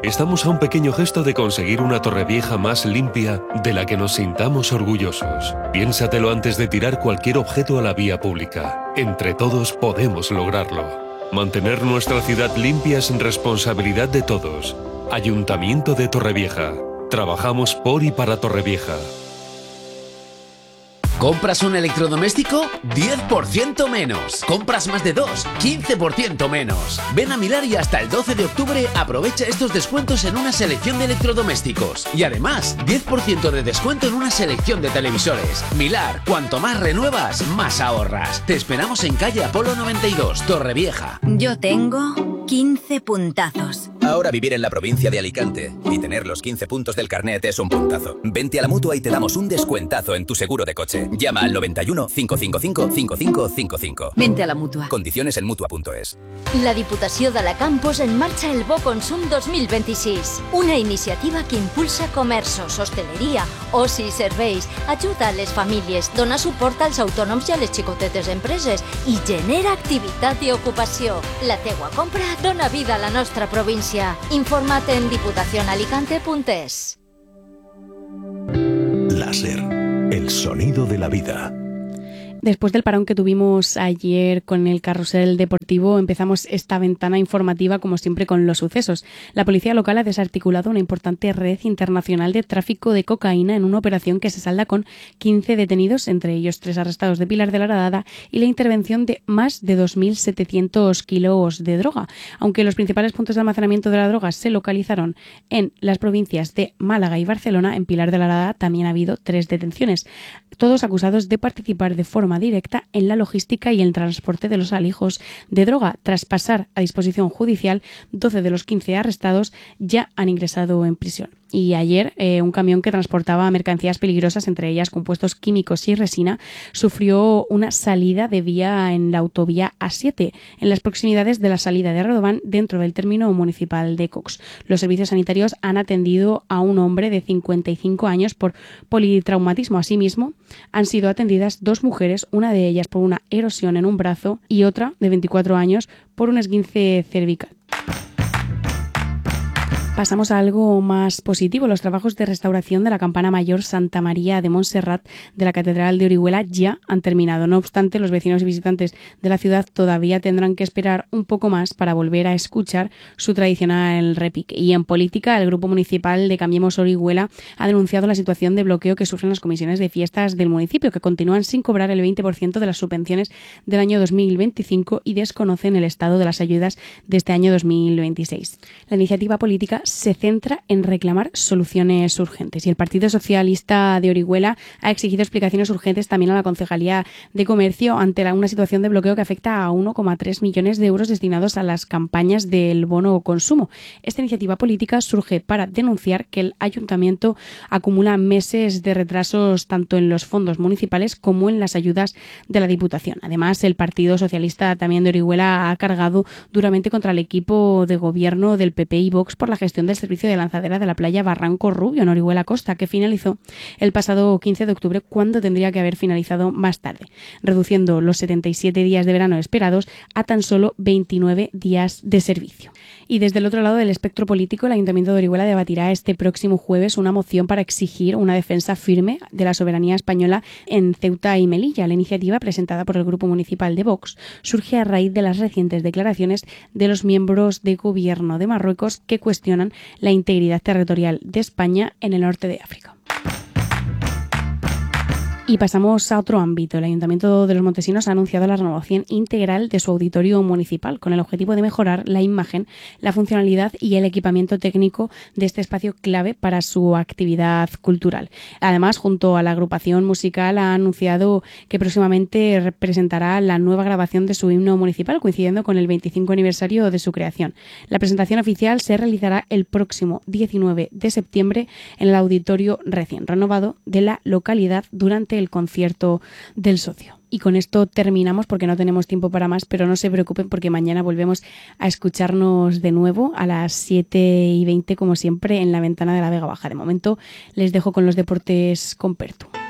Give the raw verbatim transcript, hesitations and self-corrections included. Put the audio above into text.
estamos a un pequeño gesto de conseguir una Torrevieja más limpia de la que nos sintamos orgullosos. Piénsatelo antes de tirar cualquier objeto a la vía pública. Entre todos podemos lograrlo. Mantener nuestra ciudad limpia es responsabilidad de todos. Ayuntamiento de Torrevieja. Trabajamos por y para Torrevieja. ¿Compras un electrodoméstico? diez por ciento menos. ¿Compras más de dos? quince por ciento menos. Ven a Milar y hasta el doce de octubre aprovecha estos descuentos en una selección de electrodomésticos. Y además, diez por ciento de descuento en una selección de televisores. Milar, cuanto más renuevas, más ahorras. Te esperamos en calle Apolo noventa y dos, Torrevieja. Yo tengo quince puntazos. Ahora vivir en la provincia de Alicante y tener los quince puntos del carnet es un puntazo. Vente a la Mutua y te damos un descuentazo en tu seguro de coche. Llama al noventa y uno, cinco cinco cinco, cinco cinco cinco cinco. Vente a la Mutua. Condiciones en Mutua punto es. La Diputació d'Alacant posa en marxa el Bo Consum dos mil vint-i-sis, una iniciativa que impulsa comerços, hosteleria, oci i serveis, ajuda a les famílies, dona suport als autònoms i a les xicotetes empreses i genera activitat i ocupació. La teua compra dona vida a la nostra província. Informa't en diputación alicante punto es. Láser, el sonido de la vida. Después del parón que tuvimos ayer con el carrusel deportivo, empezamos esta ventana informativa como siempre con los sucesos. La policía local ha desarticulado una importante red internacional de tráfico de cocaína en una operación que se salda con quince detenidos, entre ellos tres arrestados de Pilar de la Horadada, y la intervención de más de dos mil setecientos kilos de droga. Aunque los principales puntos de almacenamiento de la droga se localizaron en las provincias de Málaga y Barcelona, en Pilar de la Horadada también ha habido tres detenciones, todos acusados de participar de forma directa en la logística y el transporte de los alijos de droga. Tras pasar a disposición judicial, doce de los quince arrestados ya han ingresado en prisión. Y ayer eh, un camión que transportaba mercancías peligrosas, entre ellas compuestos químicos y resina, sufrió una salida de vía en la autovía A siete, en las proximidades de la salida de Redován, dentro del término municipal de Cox. Los servicios sanitarios han atendido a un hombre de cincuenta y cinco años por politraumatismo. Asimismo, han sido atendidas dos mujeres, una de ellas por una erosión en un brazo y otra de veinticuatro años por un esguince cervical. Pasamos a algo más positivo. Los trabajos de restauración de la campana mayor Santa María de Montserrat de la Catedral de Orihuela ya han terminado. No obstante, los vecinos y visitantes de la ciudad todavía tendrán que esperar un poco más para volver a escuchar su tradicional repique. Y en política, el Grupo Municipal de Cambiemos Orihuela ha denunciado la situación de bloqueo que sufren las comisiones de fiestas del municipio, que continúan sin cobrar el veinte por ciento de las subvenciones del año dos mil veinticinco y desconocen el estado de las ayudas de este año dos mil veintiséis. La iniciativa política se centra en reclamar soluciones urgentes y el Partido Socialista de Orihuela ha exigido explicaciones urgentes también a la Concejalía de Comercio ante la, una situación de bloqueo que afecta a uno coma tres millones de euros destinados a las campañas del bono consumo. Esta iniciativa política surge para denunciar que el Ayuntamiento acumula meses de retrasos tanto en los fondos municipales como en las ayudas de la Diputación. Además, el Partido Socialista también de Orihuela ha cargado duramente contra el equipo de gobierno del P P y Vox por la gestión del servicio de lanzadera de la playa Barranco Rubio en Orihuela Costa, que finalizó el pasado quince de octubre cuando tendría que haber finalizado más tarde, reduciendo los setenta y siete días de verano esperados a tan solo veintinueve días de servicio. Y desde el otro lado del espectro político, el Ayuntamiento de Orihuela debatirá este próximo jueves una moción para exigir una defensa firme de la soberanía española en Ceuta y Melilla. La iniciativa, presentada por el Grupo Municipal de Vox, surge a raíz de las recientes declaraciones de los miembros de gobierno de Marruecos que cuestionan la integridad territorial de España en el norte de África. Y pasamos a otro ámbito. El Ayuntamiento de Los Montesinos ha anunciado la renovación integral de su auditorio municipal con el objetivo de mejorar la imagen, la funcionalidad y el equipamiento técnico de este espacio clave para su actividad cultural. Además, junto a la agrupación musical, ha anunciado que próximamente presentará la nueva grabación de su himno municipal, coincidiendo con el veinticinco aniversario de su creación. La presentación oficial se realizará el próximo diecinueve de septiembre en el auditorio recién renovado de la localidad durante el concierto del socio. Y con esto terminamos porque no tenemos tiempo para más, pero no se preocupen porque mañana volvemos a escucharnos de nuevo a las siete y veinte como siempre en la ventana de la Vega Baja. De momento les dejo con los deportes con Pertu.